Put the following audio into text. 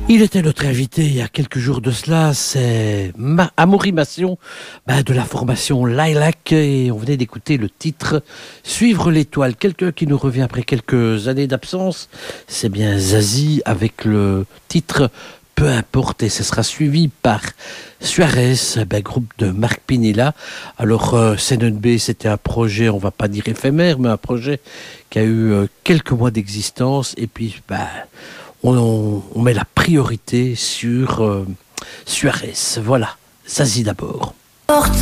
Il était notre invité il y a quelques jours de cela, c'est Amaury Massion de la formation Lilac et on venait d'écouter le titre Suivre l'étoile. Quelqu'un qui nous revient après quelques années d'absence, c'est bien Zazie avec le titre Peu importe et ce sera suivi par Suarez, groupe de Marc Pinilla. Alors CNB c'était un projet, on va pas dire éphémère, mais un projet qui a eu quelques mois d'existence et puis on met la priorité sur Suarez. Voilà, Zazie d'abord.